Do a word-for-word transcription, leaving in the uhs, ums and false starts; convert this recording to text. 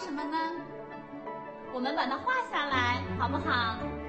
什么呢？我们把它画下来，好不好？